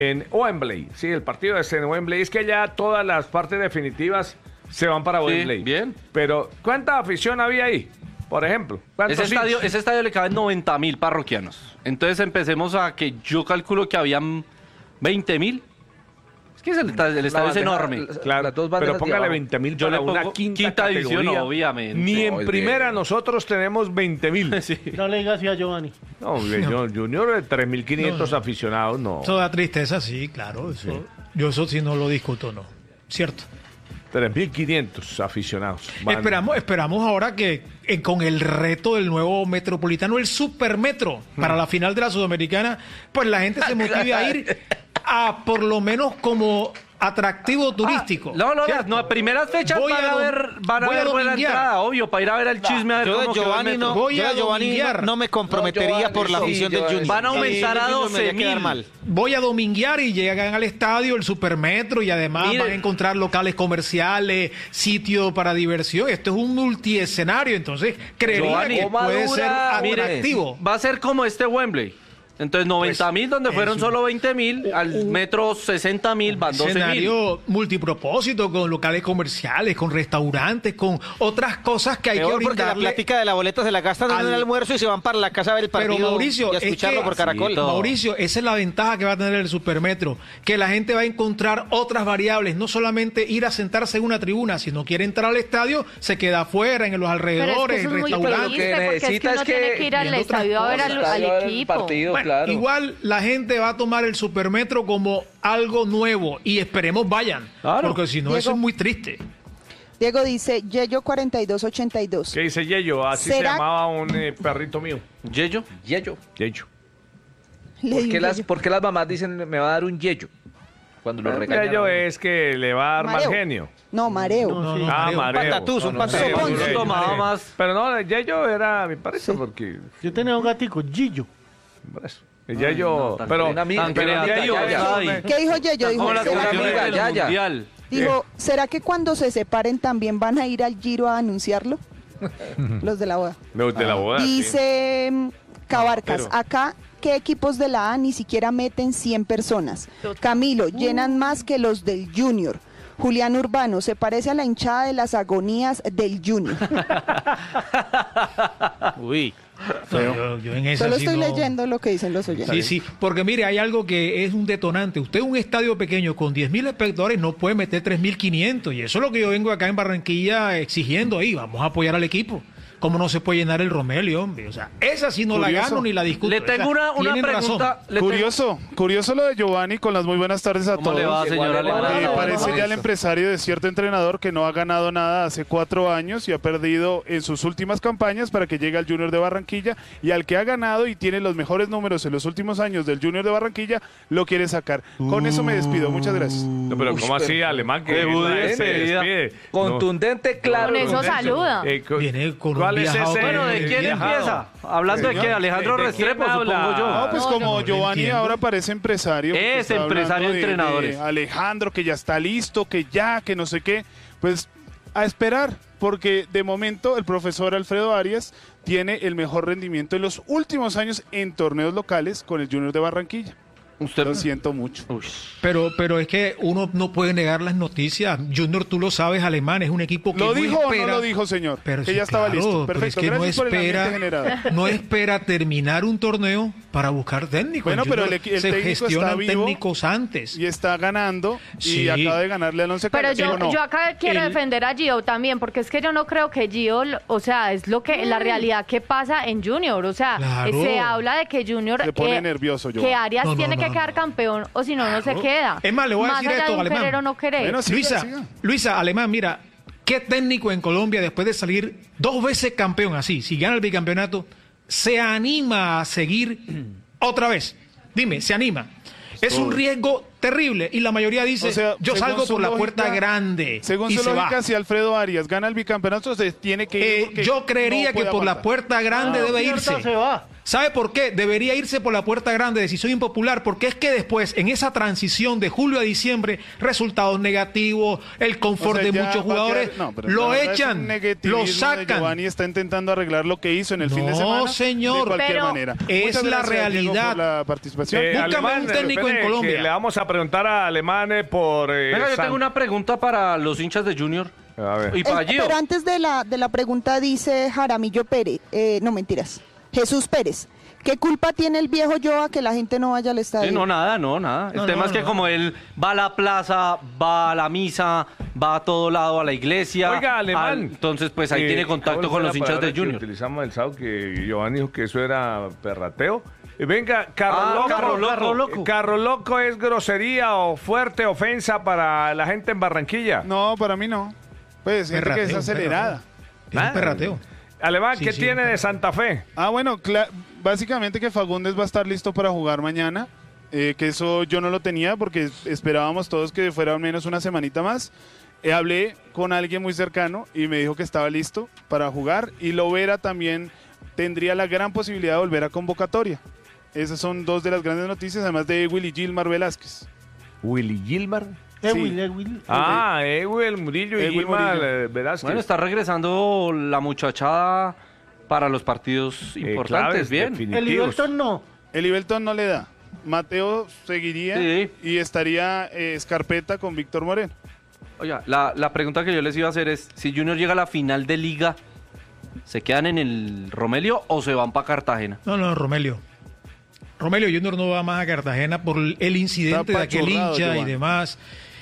en Wembley. Sí, el partido es en Wembley. Es que ya todas las partes definitivas se van para Wembley. Bien. Pero, ¿cuánta afición había ahí? Por ejemplo, Ese estadio le caben 90.000 parroquianos. Entonces empecemos a que yo calculo que habían 20.000. Es que el estadio es enorme. Claro, pero póngale 20.000 Yo le para una pongo quinta división, categoría. obviamente. Ni en No, primera nosotros tenemos 20.000. Sí. No le digas así a Giovanni. No, Junior de 3.500 aficionados, no. Eso da tristeza, sí, claro. Yo eso sí no lo discuto, no. Cierto. 3.500 aficionados. Van. Esperamos ahora que con el reto del nuevo metropolitano, el supermetro, para la final de la Sudamericana, pues la gente se motive a ir a por lo menos como atractivo turístico. No, primeras fechas van a haber buena entrada, obvio, para ir a ver el chisme. A ver Yo cómo de quedó el Giovanni metro. no me comprometería por la afición del Junior. Van a aumentar a Junior me haría 12.000. quedar mal. Voy a dominguear y llegan al estadio, el supermetro, y además Mire. van a encontrar locales comerciales, sitio para diversión. Esto es un multiescenario, entonces creería Giovanni, que puede ser mire, atractivo. va a ser como este Wembley. Entonces 90.000 donde fueron solo 20.000, al metro 60.000 van 12.000. Escenario multipropósito, con locales comerciales, con restaurantes, con otras cosas que hay Peor que porque la brindarle. plática de la boleta se la gastan en el almuerzo y se van para la casa a ver el Pero partido Mauricio, y a es escucharlo que- por Caracol. Sí, todo. Mauricio, esa es la ventaja que va a tener el supermetro, que la gente va a encontrar otras variables, no solamente ir a sentarse en una tribuna, si no quiere entrar al estadio, se queda afuera, en los alrededores, Pero es que en eso es muy restaurantes. triste, porque es que uno tiene que ir al viendo otras estadio a ver cosas. al equipo. Bueno, igual la gente va a tomar el supermetro como algo nuevo y esperemos vayan, Claro. porque si no Diego. eso es muy triste. Diego dice, Yello 4282. ¿Qué dice Yello? Así se ¿Será? llamaba un perrito mío. Yello. Yeyo. Yello. Le ¿Por digo qué, Yello. por qué las mamás dicen me va a dar un yeyo? Cuando lo regañan. Yello es que le va a dar mal Mareo. genio. No, mareo. No, no, Ah, mareo. mareo. patatús, un No, patatús. Yello, Soponcio. Yello, Tomaba sí. más. Pero no, Yello era mi pareja porque... Yo tenía un gatico, Gillo. por eso. Yello, tan pero... Una amiga, tan pero creativa, Yello, ay. ¿Qué dijo Yello? Dijo, Como la ¿será selección amiga, del ya, ya. mundial. Dijo, ¿será que cuando se separen también van a ir al Giro a anunciarlo? Los de la boda. De la boda, sí. Dice Cabarcas, Pero- acá, ¿qué equipos de la A ni siquiera meten 100 personas? Camilo, llenan más que los del Junior. Julián Urbano, se parece a la hinchada de las agonías del Junior. Uy. Yo en esa Solo sí estoy no- leyendo lo que dicen los oyentes. Sí, porque mire, hay algo que es un detonante. Usted en un estadio pequeño con 10.000 espectadores no puede meter 3.500 y eso es lo que yo vengo acá en Barranquilla exigiendo ahí. Vamos a apoyar al equipo. ¿Cómo no se puede llenar el Romelio, hombre? O sea, esa sí no la Curioso. gano ni la discuto. Le tengo Esa una tienen razón. pregunta. le tengo- Curioso lo de Giovanni con las muy buenas tardes a ¿Cómo todos. le va, señor Alejandro? Parece ya el empresario de cierto entrenador que no ha ganado nada hace 4 años y ha perdido en sus últimas campañas para que llegue al Junior de Barranquilla, y al que ha ganado y tiene los mejores números en los últimos años del Junior de Barranquilla lo quiere sacar. Con eso me despido, muchas gracias. No, pero ¿cómo así, alemán? Que Debut de nadie se despedida. despide. Contundente, claro. Con eso saluda. Viene con un ¿Cuál es viajado. ese? Bueno, ¿de quién viajado? empieza? Hablando de que Alejandro ¿De quién Restrepo, habla? supongo yo. No, pues No, como no Giovanni entiendo. ahora parece empresario. porque Es está empresario hablando de entrenadores. Alejandro, que ya está listo, que no sé qué. Pues a esperar, porque de momento el profesor Alfredo Arias tiene el mejor rendimiento en los últimos años en torneos locales con el Junior de Barranquilla. Usted Lo siento mucho. Uy. Pero es que uno no puede negar las noticias. Junior, tú lo sabes, alemán, es un equipo que ¿Lo no dijo o espera. no lo dijo, señor? Pero Que sí, ya estaba claro, listo. pero es Perfecto, que gracias por el ambiente generado. no espera terminar un torneo para buscar técnicos. Bueno, En pero Junior el se técnico está gestionan vivo técnicos antes. Y está ganando Sí. y acaba de ganarle al Once Pero Caldas, ¿sí o no? yo acá quiero El- defender a Gio también, porque es que yo no creo que Gio, o sea, es lo que la realidad que pasa en Junior, o sea, Claro. se habla de que Junior Se pone nervioso, que Giovanni. Arias No, no, tiene no, que no. quedar campeón, o si no, no se queda. Es más, le voy a decir allá esto, de un Alemán. querer o no querer. Bueno, siga, Luisa, siga. Luisa, alemán, mira, ¿qué técnico en Colombia, después de salir 2 veces campeón así, si gana el bicampeonato, se anima a seguir otra vez? Dime, ¿se anima? Es un riesgo terrible y la mayoría dice, O sea, yo según salgo su por la lógica- puerta grande Según y su se lógica, va. si Alfredo Arias gana el bicampeonato, se tiene que ir. porque Yo creería no que puede por la aguantar. puerta grande debe Mierda, irse. se va. ¿Sabe por qué? Debería irse por la puerta grande, decisión impopular, porque es que después, en esa transición de julio a diciembre, resultados negativos, el confort O sea, de ya muchos va a jugadores, quedar- no, pero lo la verdad es echan, un negativismo lo de sacan. Giovanni está intentando arreglar lo que hizo en el fin de No, semana. señor. De cualquier Pero manera. es Muchas la gracias, Diego, realidad. por la participación. Búscame un técnico en espere, Colombia. que le vamos a preguntar a Alemán por... Venga, yo tengo una pregunta para los hinchas de Junior. A ver. Y para Gio. Pero antes de la pregunta dice Jaramillo Pérez, no mentiras, Jesús Pérez. ¿Qué culpa tiene el viejo Joa que la gente no vaya al estadio? Sí, no, nada. El No, tema no, es que no. como él va a la plaza, va a la misa, va a todo lado, a la iglesia. Oiga, Alemán. Entonces, pues ahí tiene contacto con los hinchas de Junior. Utilizamos el sábado que Giovanni dijo que eso era perrateo. Venga, carro loco. Carro Loco. Carro loco es grosería o fuerte ofensa para la gente en Barranquilla. No, para mí no. Pues gente que es Perrateo, acelerada. Es un perrateo. Alemán, Sí, ¿qué sí, tiene un de Santa Fe? Bueno, básicamente que Fagundes va a estar listo para jugar mañana. Que eso yo no lo tenía porque esperábamos todos que fuera al menos una semanita más. Hablé con alguien muy cercano y me dijo que estaba listo para jugar. Y Lovera también tendría la gran posibilidad de volver a convocatoria. Esas son dos de las grandes noticias, además de Willy Gilmar Velázquez. Willy Gilmar. Ewil. Ewil Murillo y Ewil Gilmar Murillo. Velázquez. Bueno, está regresando la muchachada para los partidos importantes. claves, Bien. El definitivos. Iberton no. El Ibelton no le da. Mateo seguiría Sí. y estaría Escarpeta con Víctor Moreno. Oiga, la pregunta que yo les iba a hacer es, si Junior llega a la final de Liga, ¿se quedan en el Romelio o se van para Cartagena? No, Romelio. Romelio Junior no va más a Cartagena por el incidente Está de aquel apachurrado, hincha y Giovanni. demás.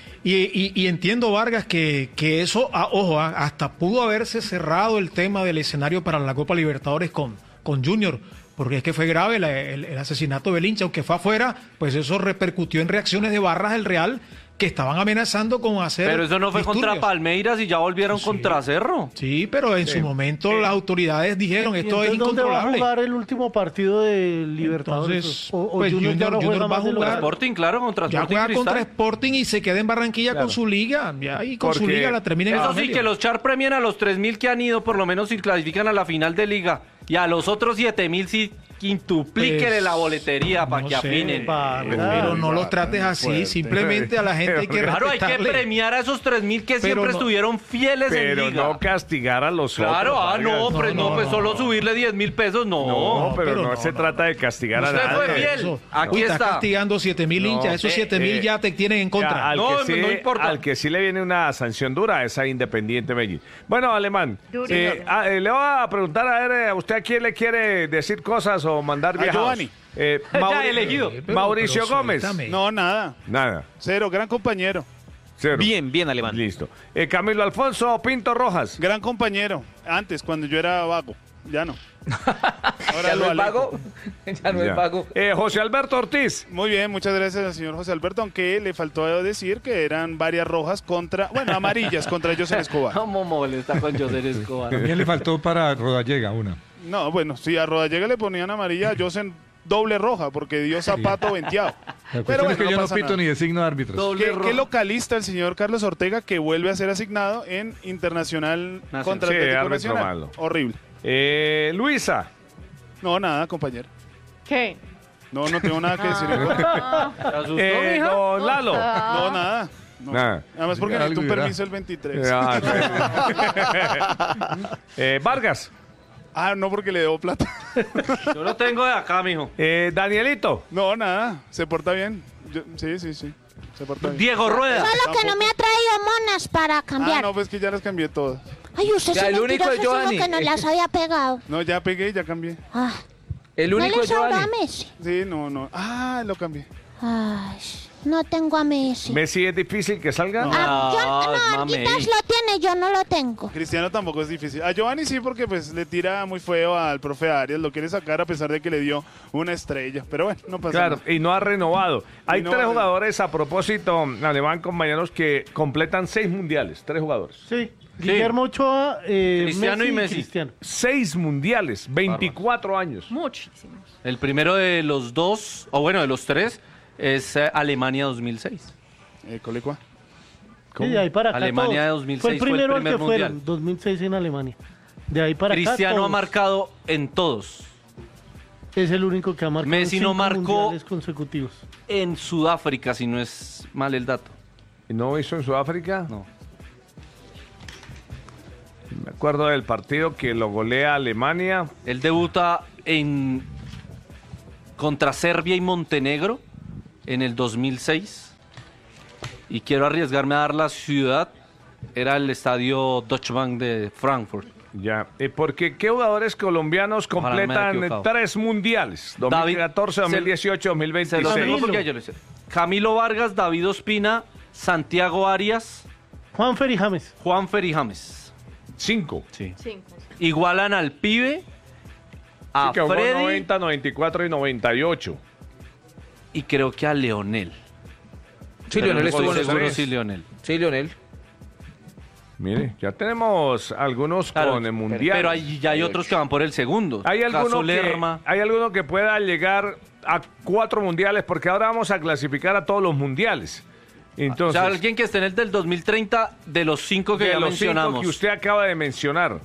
Y entiendo, Vargas, que eso, hasta pudo haberse cerrado el tema del escenario para la Copa Libertadores con Junior, porque es que fue grave el asesinato del hincha, aunque fue afuera, pues eso repercutió en reacciones de barras del Real que estaban amenazando con hacer Pero eso no fue contra disturbios. Palmeiras y ya volvieron Sí. contra Cerro. Sí, pero en su momento las autoridades dijeron ¿Y esto es entonces dónde va a incontrolable. jugar el último partido de Libertadores? Entonces, o pues, Junior ya no Junior juega va a más de jugar. local. Sporting, claro, contra Ya Sporting juega Cristal. contra Sporting y se queda en Barranquilla con su liga. Ya, y con su Porque liga la termina en Eso sí, Romelio. que los Char premian a los 3.000 que han ido, por lo menos si clasifican a la final de Liga. Y a los otros 7.000 sí quintuplíquenle Pues, la boletería para no que sé, afinen. Pero no los trates así, fuerte. simplemente a la gente hay que Claro, hay que respetarle. premiar a esos 3.000 que Pero siempre no- estuvieron fieles en Pero Liga. no castigar a los Claro, otros. no, Vargas. pues solo subirle 10.000 pesos, No, no. pero pero no, no, se no. trata de castigar a Usted fue nadie. fiel. Eso. Aquí Uy, está. Estás castigando 7.000 hinchas, esos 7.000 ya te tienen en contra. Al, No, que sí, no importa. al que sí le viene una sanción dura es a Independiente Medellín. Bueno, Alemán, Durísimo. le voy a preguntar a ver, ¿a usted a quién le quiere decir cosas o mandar A viajados? Giovanni. Ya elegido. Mauricio Gómez. suéltame. No, nada. Nada. Cero, gran compañero. Cero. Bien, Alemán. Listo. Camilo Alfonso Pinto Rojas. Gran compañero. Antes, cuando yo era vago. Ya no. Ahora ¿Ya no lo es alejo. vago? ¿Ya no Ya. es vago? José Alberto Ortiz. Muy bien, muchas gracias al señor José Alberto, aunque le faltó decir que eran varias rojas amarillas contra José Escobar. ¿Cómo molesta con José Escobar? También le faltó para Rodallega una. No, bueno, si a Rodallega le ponían amarilla, a José doble roja, porque dio zapato venteado. La Pero cuestión bueno, es que yo no pasa pito nada. ni designo árbitros. ¿Qué localista el señor Carlos Ortega que vuelve a ser asignado en Internacional Nacional. contra Sí, Atlético árbitro Nacional? malo. Horrible. Luisa. No, nada, compañero. ¿Qué? No tengo nada que decir. No, ¿Te asustó, mija? Don Lalo. nada. No. Nada. Además porque Algo necesito un dirá. permiso el 23. Vargas. No, porque le debo plata. Yo lo tengo de acá, mijo. Danielito. No, nada. Se porta bien. Sí. Se porta bien. Diego Rueda. Solo que no me ha traído monas para cambiar. No, pues que ya las cambié todas. Ay, usted Ya, es el único mentiroso, es es uno Giovanni. que no las había pegado. No, ya pegué, ya cambié. Ah, El ¿no único le es sobra a Giovanni. Messi? Sí, no. Lo cambié. Ay, no tengo a Messi. Messi es difícil que salga. No. Arguitas mami. lo tiene, yo no lo tengo. Cristiano tampoco es difícil. A Giovanni sí, porque pues le tira muy feo al profe Arias. Lo quiere sacar a pesar de que le dio una estrella. Pero bueno, no pasa Claro, nada. y no ha renovado. Hay no tres ha jugadores a propósito, Alemán, compañeros, que completan 6 mundiales. 3 jugadores. Sí. Guillermo Ochoa, Cristiano y Messi. Cristiano. 6 mundiales, 24 años. Muchísimos. El primero de los dos, o bueno, de los tres, es Alemania 2006. Colecua. Sí, de ahí para acá Alemania todos. 2006 fue el fue el primero al primer que fueron, mundial. 2006 en Alemania. De ahí para acá Cristiano ha todos. marcado en todos. Es el único que ha marcado Messi no 5 marcó mundiales consecutivos. en Sudáfrica, si no es mal el dato. ¿Y no hizo en Sudáfrica? No. Me acuerdo del partido que lo golea Alemania. Él debuta contra Serbia y Montenegro en el 2006. Y quiero arriesgarme a dar la ciudad. Era el estadio Deutsche Bank de Frankfurt. Ya, porque ¿qué jugadores colombianos Ojalá me haya completan equivocado. 3 mundiales? 2014, 2018, Se los 2026. digo porque yo lo hice. Camilo Vargas, David Ospina, Santiago Arias, Juanfer y James. Juanfer y James. 5. Sí. 5. Igualan al pibe, a Que jugó Freddy 90, 94 y 98. y creo que a Leonel. Sí, Pero Leonel no estuvo estoy en los seguro tres. si Leonel. Sí, Leonel. Mire, ya tenemos algunos Claro, con el mundial. Pero ya hay otros que van por el segundo. ¿Hay alguno, Lerma. ¿Hay alguno que pueda llegar a 4 mundiales? Porque ahora vamos a clasificar a todos los mundiales. Entonces, O sea, alguien que esté en el del 2030 de los 5 que de ya los 5 mencionamos. que usted acaba de mencionar.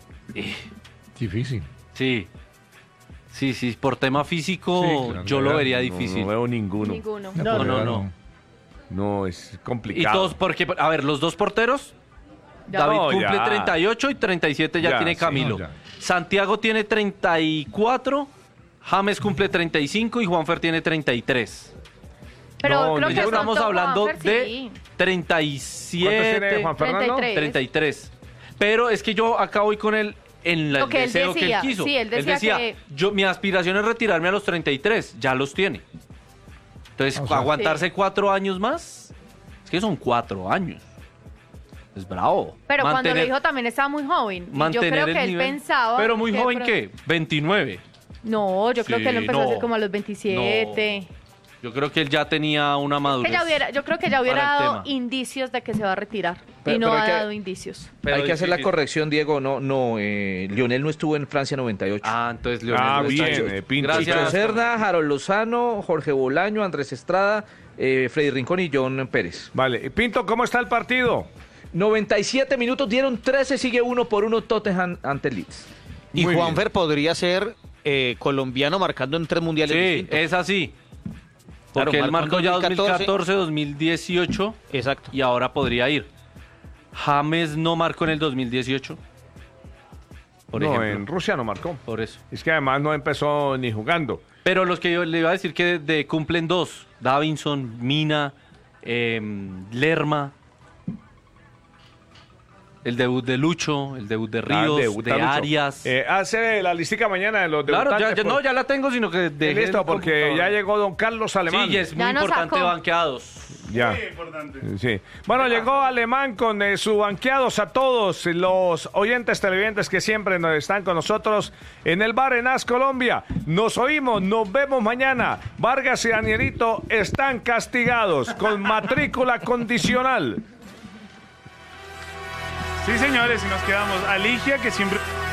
Difícil. Sí. Sí, por tema físico Sí, claro, yo lo vería No, difícil. No veo ninguno. Ninguno. No. No, es Y complicado. todos, porque, a ver, los dos porteros, Ya. David No, cumple ya. 38 y 37 ya Ya, tiene sí, Camilo. no, ya. Santiago tiene 34, James cumple 35 y Juanfer tiene 33. Pero No, creo ya que Estamos pronto hablando Juanfer, de sí. 37, ¿Cuántos tiene Juan Fernando? 33. 33. Pero es que yo acá voy con el Lo que él deseo decía, que él quiso. sí, él decía que- mi aspiración es retirarme a los 33, ya los tiene. Entonces, O sea, aguantarse sí. 4 años más, es que son 4 años. Es bravo. Pero cuando lo Mantener- dijo también estaba muy joven. Y yo mantener creo el que él nivel. pensaba. Pero muy que joven, pro- ¿qué? 29. No, yo creo Sí, que él empezó a no. hacer como a los 27. Yo creo que él ya tenía una madurez. Yo creo que ya hubiera para el dado tema. indicios de que se va a retirar. Pero- y no pero ha hay que- dado indicios. Pero Hay que hacer la difícil. corrección, Diego. Lionel no estuvo en Francia 98. Ah, entonces Leonel. Ah, no bien, está- Pinto. Gracias. Chicho Serna, Harold Lozano, Jorge Bolaño, Andrés Estrada, Freddy Rincón y John Pérez. Vale. Pinto, ¿cómo está el partido? 97 minutos, dieron 13, sigue 1-1 Tottenham ante Leeds. Y Muy Juanfer podría ser colombiano marcando en 3 mundiales Sí, distintos. es así. Porque Claro, él marcó marcó en ya 2014, 2014, 2018 Exacto. y ahora podría ir. James no marcó en el 2018. Por No, ejemplo. en Rusia no marcó. Por eso. Es que además no empezó ni jugando. Pero los que yo le iba a decir que cumplen 2. Davinson, Mina, Lerma. El debut de Lucho, el debut de Ríos, debuta de Lucho. Arias. Hace la listica mañana de los Claro, debutantes. no, ya la tengo, sino que dejé Listo, el porque computador. ya llegó don Carlos Alemán. Sí, y es muy Ya nos importante sacó. banqueados. Ya. Sí. Bueno, llegó Alemán con su banqueados a todos los oyentes televidentes que siempre nos están con nosotros en el bar en As Colombia. Nos oímos, nos vemos mañana. Vargas y Danielito están castigados con matrícula condicional. Sí, señores, y nos quedamos. Aligia, que siempre...